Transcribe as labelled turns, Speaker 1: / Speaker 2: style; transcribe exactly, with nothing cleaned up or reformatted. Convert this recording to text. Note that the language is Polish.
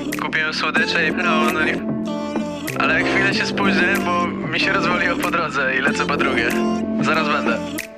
Speaker 1: Kupiłem słodycze i no, no nie... Ale chwilę się spóźnię, bo mi się rozwaliło po drodze i lecę po drugie. Zaraz będę.